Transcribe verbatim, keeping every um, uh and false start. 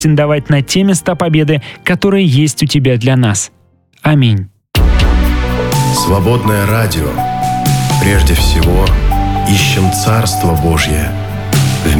претендовать на те места победы, которые есть у Тебя для нас. Аминь. Свободное радио. Прежде всего, ищем Царство Божье.